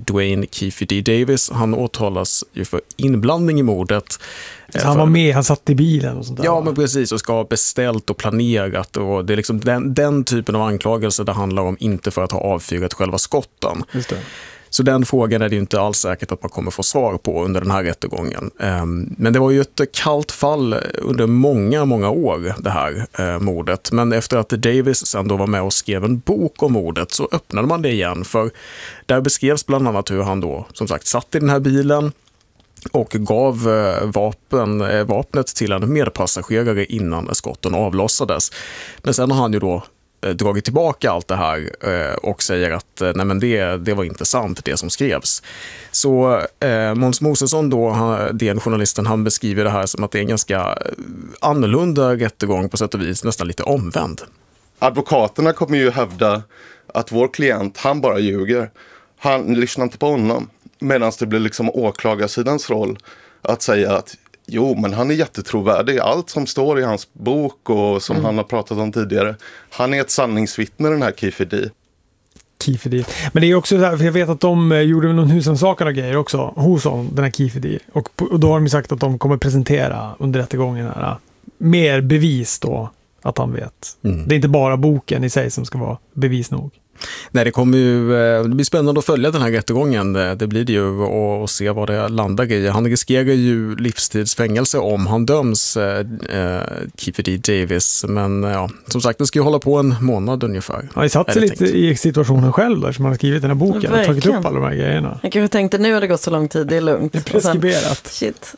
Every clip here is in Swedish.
Dwayne Keefe D. Davis, han åtalas ju för inblandning i mordet. Så han var med, han satt i bilen och sånt där. Ja, men precis, och ska ha beställt och planerat, och det är liksom den typen av anklagelser det handlar om, inte för att ha avfyrat själva skotten. Just det. Så den frågan är det ju inte alls säkert att man kommer få svar på under den här rättegången. Men det var ju ett kallt fall under många, många år, det här mordet. Men efter att Davis sen då var med och skrev en bok om mordet så öppnade man det igen. För där beskrevs bland annat hur han då, som sagt, satt i den här bilen och gav vapnet till en medpassagerare innan skotten avlossades. Men sen har han ju då dragit tillbaka allt det här och säger att nej, men det var inte sant, det som skrevs. Så Måns Mosesson då, den journalisten, han beskriver det här som att det är en ganska annorlunda rättegång, på sätt och vis nästan lite omvänd. Advokaterna kommer ju hävda att vår klient, han bara ljuger. Han lyssnar inte på honom. Medan det blir liksom åklagarsidans roll att säga att jo, men han är jättetrovärdig. Allt som står i hans bok och som han har pratat om tidigare. Han är ett sanningsvittne, den här Keefe D. Men det är också så här, för jag vet att de gjorde någon husrannsakande grejer också hos honom, den här Keefe D. Och då har de sagt att de kommer presentera under rättegången här mer bevis då att han vet. Det är inte bara boken i sig som ska vara bevis nog. Nej, det blir spännande att följa den här rättegången. Det blir det ju, och se vad det landar i. Han riskerar ju livstidsfängelse om han döms, Keefe D. Davis. Men ja, som sagt, det ska ju hålla på en månad ungefär. Ja, jag satt sig lite i situationen själv där som man har skrivit den här boken och tagit upp alla de här grejerna. Jag kanske tänkte, nu har det gått så lång tid, det är lugnt. Det är preskriberat. Shit.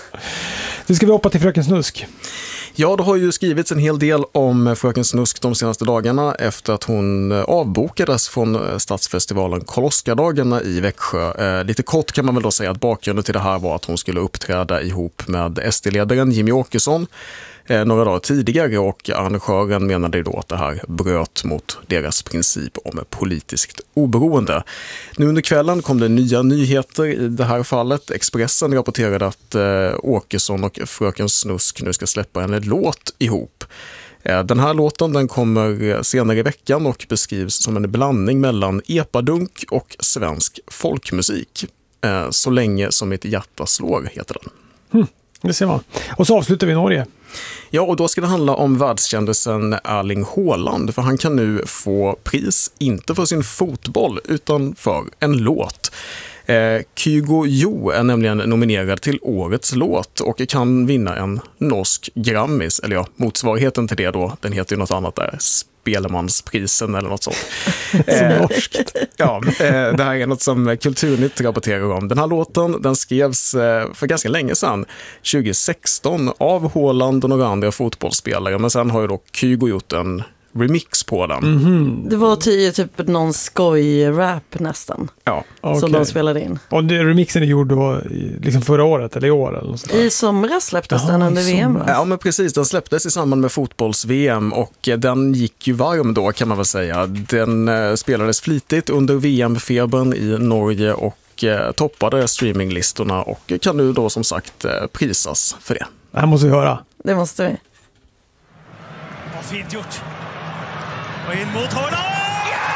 Nu ska vi hoppa till Fröken Snusk. Ja, det har ju skrivits en hel del om Fröken Snusk de senaste dagarna efter att hon avbokades från stadsfestivalen Karl-Oskar-dagarna i Växjö. Lite kort kan man väl då säga att bakgrunden till det här var att hon skulle uppträda ihop med SD-ledaren Jimmy Åkesson några dagar tidigare, och arrangören menade då att det här bröt mot deras princip om politiskt oberoende. Nu under kvällen kom det nya nyheter i det här fallet. Expressen rapporterade att Åkesson och Fröken Snusk nu ska släppa en låt ihop. Den här låten, den kommer senare i veckan och beskrivs som en blandning mellan epadunk och svensk folkmusik. Så länge som mitt hjärta slår, heter den. Det ser man. Och så avslutar vi Norge. Ja, och då ska det handla om världskändisen Erling Haaland, för han kan nu få pris, inte för sin fotboll, utan för en låt. Kygo Jo är nämligen nominerad till årets låt och kan vinna en norsk Grammis, eller ja, motsvarigheten till det då, den heter ju något annat där, Spelemansprisen eller något sånt. Så norskt. Ja, det här är något som Kulturnytt rapporterar om. Den här låten, den skrevs för ganska länge sedan, 2016, av Haaland och några andra fotbollsspelare, men sen har ju då Kygo gjort en remix på den. Det var typ någon skoj-rap nästan. Ja. Som de spelade in. Och remixen är gjord då liksom förra året eller i år eller något. I somras släpptes den under VM. Ja, men precis. Den släpptes i samband med fotbolls-VM och den gick ju varm då, kan man väl säga. Den spelades flitigt under VM-febern i Norge och toppade streaminglistorna och kan nu då som sagt prisas för det. Det här måste vi höra. Det måste vi. Vad fint gjort. Och in mot Haaland!